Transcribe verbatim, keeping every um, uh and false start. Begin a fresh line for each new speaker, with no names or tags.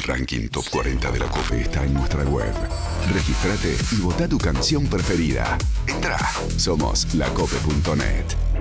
El ranking Top cuarenta de la COPE está en nuestra web. Regístrate y vota tu canción preferida. Entrá, somos lacope punto net.